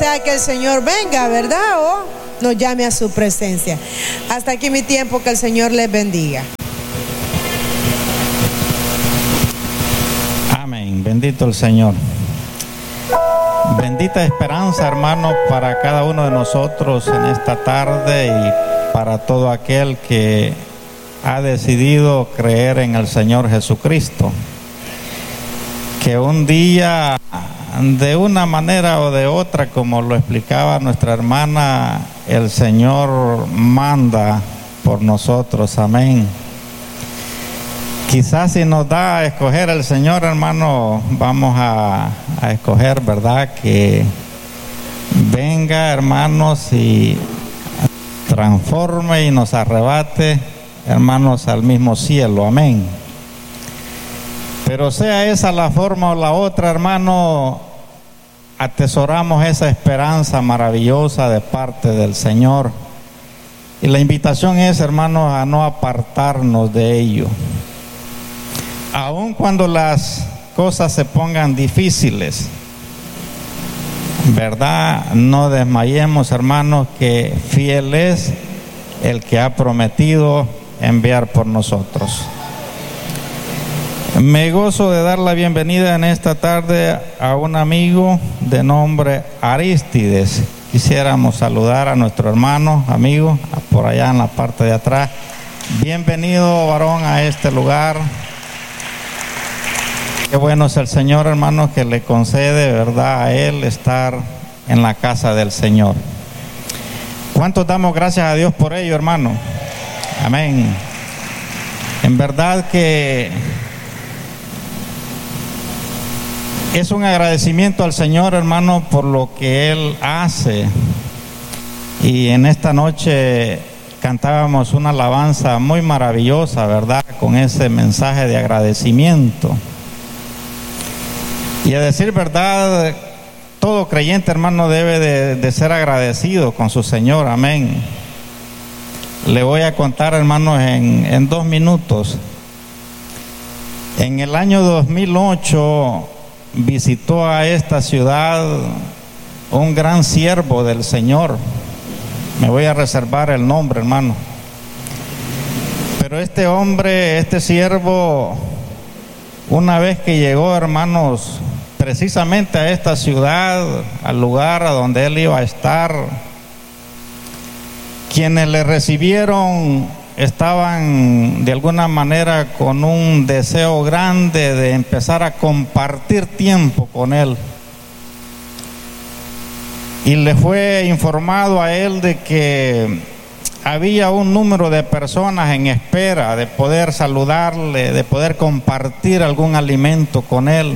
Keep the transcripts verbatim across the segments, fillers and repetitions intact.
sea que el Señor venga, ¿verdad? O nos llame a su presencia. Hasta aquí mi tiempo, que el Señor les bendiga. Amén, bendito el Señor. Bendita esperanza, hermanos, para cada uno de nosotros en esta tarde y para todo aquel que ha decidido creer en el Señor Jesucristo. Que un día, de una manera o de otra, como lo explicaba nuestra hermana, el Señor manda por nosotros. Amén. Quizás si nos da a escoger el Señor, hermano, vamos a, a escoger, ¿verdad? Que venga, hermanos, y transforme y nos arrebate, hermanos, al mismo cielo. Amén. Pero sea esa la forma o la otra, hermano, atesoramos esa esperanza maravillosa de parte del Señor. Y la invitación es, hermanos, a no apartarnos de ello. Aun cuando las cosas se pongan difíciles, ¿verdad? No desmayemos, hermanos, que fiel es el que ha prometido enviar por nosotros. Me gozo de dar la bienvenida en esta tarde a un amigo de nombre Arístides. Quisiéramos saludar a nuestro hermano, amigo, por allá en la parte de atrás. Bienvenido, varón, a este lugar. Qué bueno es el Señor, hermano, que le concede, ¿verdad?, a él estar en la casa del Señor. ¿Cuántos damos gracias a Dios por ello, hermano? Amén. En verdad que es un agradecimiento al Señor, hermano, por lo que Él hace. Y en esta noche cantábamos una alabanza muy maravillosa, ¿verdad?, con ese mensaje de agradecimiento. Y a decir verdad, todo creyente, hermano, debe de, de ser agradecido con su Señor. Amén. Le voy a contar, hermanos, en, en dos minutos. En el año dos mil ocho visitó a esta ciudad un gran siervo del Señor. Me voy a reservar el nombre, hermano. Pero este hombre, este siervo, una vez que llegó, hermanos, precisamente a esta ciudad, al lugar a donde él iba a estar, quienes le recibieron estaban de alguna manera con un deseo grande de empezar a compartir tiempo con él. Y le fue informado a él de que había un número de personas en espera de poder saludarle, de poder compartir algún alimento con él.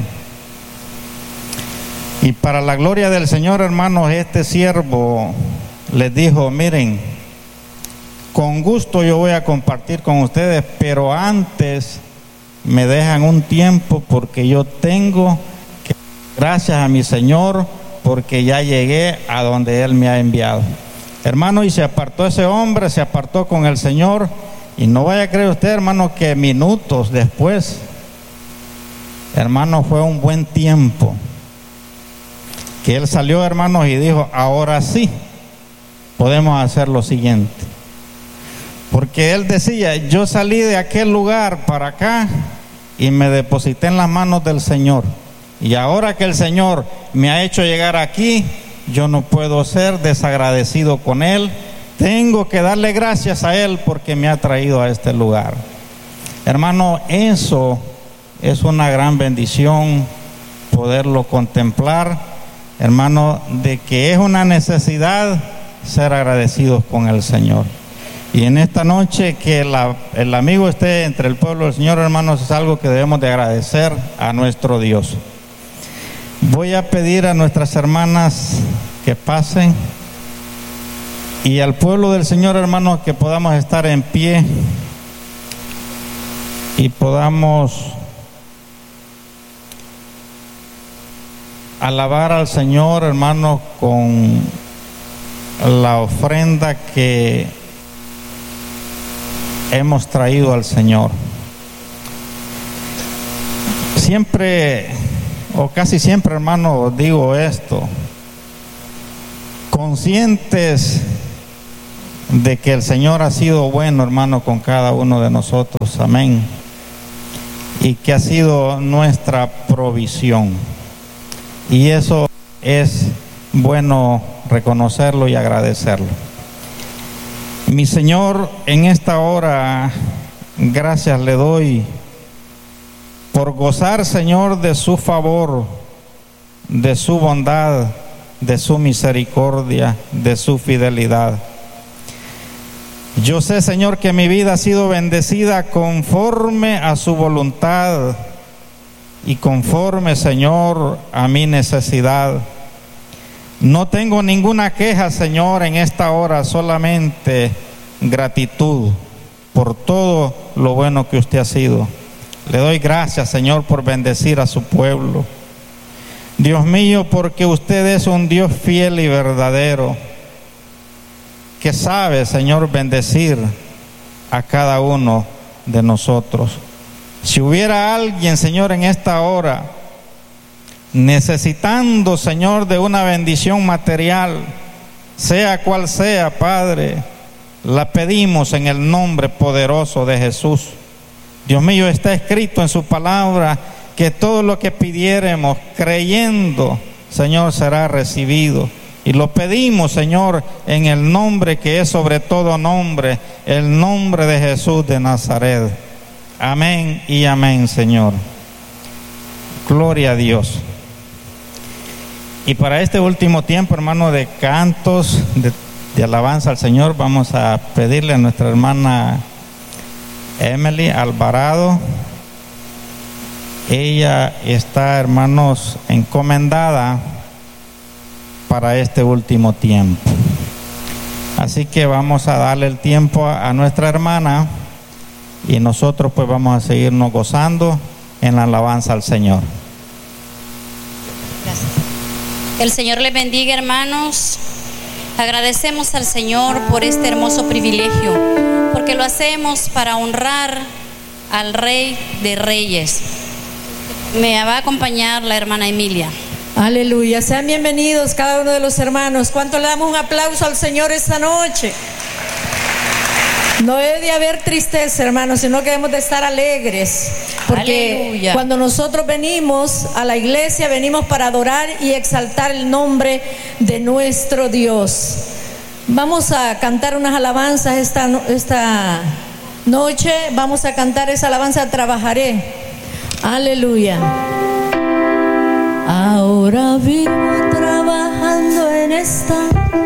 Y para la gloria del Señor, hermanos, este siervo les dijo: miren, con gusto yo voy a compartir con ustedes, pero antes me dejan un tiempo, porque yo tengo que dar gracias a mi Señor, porque ya llegué a donde Él me ha enviado. Hermano, y se apartó ese hombre, se apartó con el Señor, y no vaya a creer usted, hermano, que minutos después, hermano, fue un buen tiempo que él salió, hermanos, y dijo: ahora sí podemos hacer lo siguiente. Porque él decía: yo salí de aquel lugar para acá y me deposité en las manos del Señor, y ahora que el Señor me ha hecho llegar aquí, yo no puedo ser desagradecido con Él. Tengo que darle gracias a Él porque me ha traído a este lugar. Hermano, eso es una gran bendición, poderlo contemplar, hermano, de que es una necesidad ser agradecidos con el Señor. Y en esta noche que la, el amigo esté entre el pueblo del Señor, hermanos, es algo que debemos de agradecer a nuestro Dios. Voy a pedir a nuestras hermanas que pasen, y al pueblo del Señor, hermanos, que podamos estar en pie y podamos alabar al Señor, hermanos, con la ofrenda que hemos traído al Señor. Siempre, o casi siempre, hermano, digo esto: conscientes de que el Señor ha sido bueno, hermano, con cada uno de nosotros, amén, y que ha sido nuestra provisión, y eso es bueno reconocerlo y agradecerlo. Mi Señor, en esta hora, gracias le doy por gozar, Señor, de su favor, de su bondad, de su misericordia, de su fidelidad. Yo sé, Señor, que mi vida ha sido bendecida conforme a su voluntad y conforme, Señor, a mi necesidad. No tengo ninguna queja, Señor, en esta hora, solamente gratitud por todo lo bueno que usted ha sido. Le doy gracias, Señor, por bendecir a su pueblo. Dios mío, porque usted es un Dios fiel y verdadero, que sabe, Señor, bendecir a cada uno de nosotros. Si hubiera alguien, Señor, en esta hora necesitando, Señor, de una bendición material, sea cual sea, Padre, la pedimos en el nombre poderoso de Jesús. Dios mío, está escrito en su palabra que todo lo que pidiéremos creyendo, Señor, será recibido. Y lo pedimos, Señor, en el nombre que es sobre todo nombre, el nombre de Jesús de Nazaret. Amén y amén, Señor. Gloria a Dios. Y para este último tiempo, hermano, de cantos, de, de alabanza al Señor, vamos a pedirle a nuestra hermana Emily Alvarado. Ella está, hermanos, encomendada para este último tiempo. Así que vamos a darle el tiempo a, a nuestra hermana, y nosotros pues vamos a seguirnos gozando en la alabanza al Señor. Gracias. El Señor les bendiga, hermanos. Agradecemos al Señor por este hermoso privilegio, porque lo hacemos para honrar al Rey de Reyes. Me va a acompañar la hermana Emilia. Aleluya, sean bienvenidos cada uno de los hermanos. ¿Cuánto le damos un aplauso al Señor esta noche? No debe de haber tristeza, hermanos, sino que debemos de estar alegres, porque Aleluya. Cuando nosotros venimos a la iglesia, venimos para adorar y exaltar el nombre de nuestro Dios. Vamos a cantar unas alabanzas esta, esta noche. Vamos a cantar esa alabanza, Trabajaré. Aleluya. Ahora vivo trabajando en esta